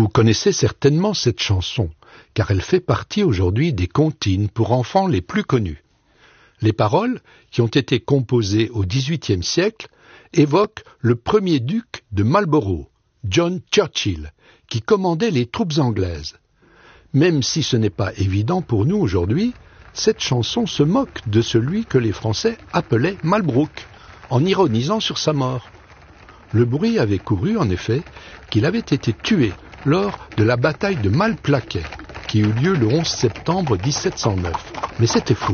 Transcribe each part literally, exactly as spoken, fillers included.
Vous connaissez certainement cette chanson, car elle fait partie aujourd'hui des comptines pour enfants les plus connues. Les paroles, qui ont été composées au dix-huitième siècle, évoquent le premier duc de Marlborough, John Churchill, qui commandait les troupes anglaises. Même si ce n'est pas évident pour nous aujourd'hui, cette chanson se moque de celui que les Français appelaient Malbrook, en ironisant sur sa mort. Le bruit avait couru, en effet, qu'il avait été tué lors de la bataille de Malplaquet, qui eut lieu le onze septembre mille sept cent neuf. Mais c'était faux.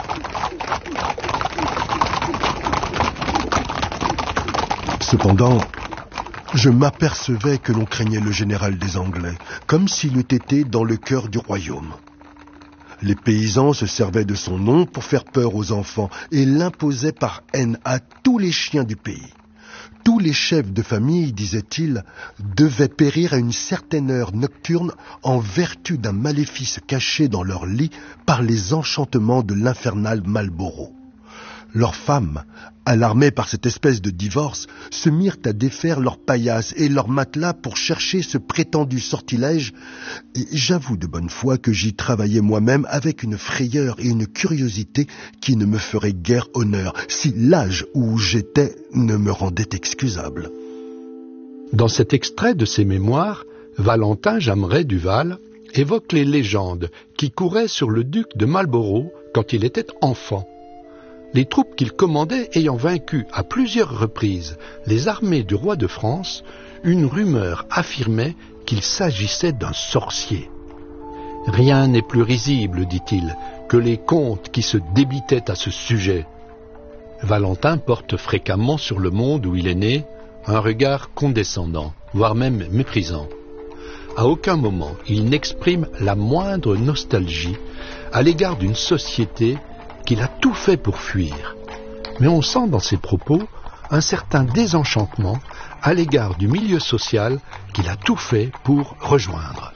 Cependant, je m'apercevais que l'on craignait le général des Anglais, comme s'il eût été dans le cœur du royaume. Les paysans se servaient de son nom pour faire peur aux enfants et l'imposaient par haine à tous les chiens du pays. Tous les chefs de famille, disait-il, devaient périr à une certaine heure nocturne en vertu d'un maléfice caché dans leur lit par les enchantements de l'infernal Marlborough. Leurs femmes, alarmées par cette espèce de divorce, se mirent à défaire leurs paillasses et leurs matelas pour chercher ce prétendu sortilège. Et j'avoue de bonne foi que j'y travaillais moi-même avec une frayeur et une curiosité qui ne me feraient guère honneur, si l'âge où j'étais ne me rendait excusable. Dans cet extrait de ses mémoires, Valentin Jameray Duval évoque les légendes qui couraient sur le duc de Marlborough quand il était enfant. Les troupes qu'il commandait ayant vaincu à plusieurs reprises les armées du roi de France, une rumeur affirmait qu'il s'agissait d'un sorcier. Rien n'est plus risible, dit-il, que les contes qui se débitaient à ce sujet. Valentin porte fréquemment sur le monde où il est né un regard condescendant, voire même méprisant. À aucun moment il n'exprime la moindre nostalgie à l'égard d'une société qu'il a tout fait pour fuir. Mais on sent dans ses propos un certain désenchantement à l'égard du milieu social qu'il a tout fait pour rejoindre.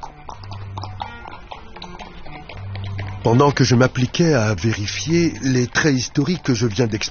Pendant que je m'appliquais à vérifier les traits historiques que je viens d'exprimer,